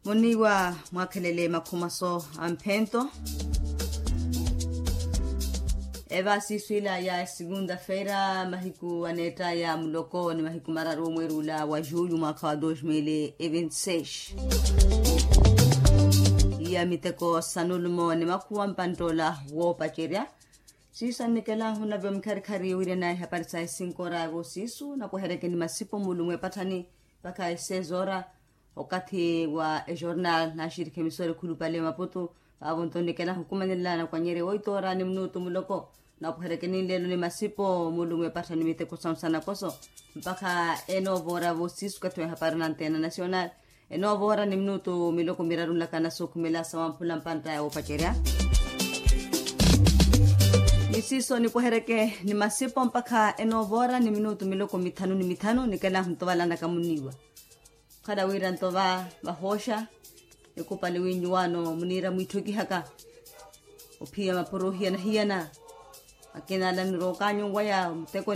Muniwa mwakelele makumaso ampento. Eva siswila ya segunda-feira mahiku aneta ya mloko ni mahiku mararu mwerula wa julho mwaka wa 2026. Ya miteko sanulumo ni makuwa mpantola wopacheria. Sisa nikela huna bemkarikari wile na haparisa 5 ora go sisu na kuhereke ni masipo mulumwe patani baka 6 ora wakati wa journal na shirika misore kulupale Maputo avonto nikela hukuma nila na kwa nyere 8 ora ni minuto muloko na kuhereke ni lelo ni masipo mulumwe patani miteko samsana koso mpaka enovora go sisu katwe hapari na antena nacional enovora ni minuto miloko mirarun lakana sokumela sawampula mpanta ya opacheria. Isiso ni kuhereke ni masipo mpaka enovora ni minuto miloko mitano nikela huntovala na kamuniwa. Kada wira ntova bahosha ekupale winywano munira mwitoki haka. Opia maporohia na hiana. Akina lan rokanyo waya mteko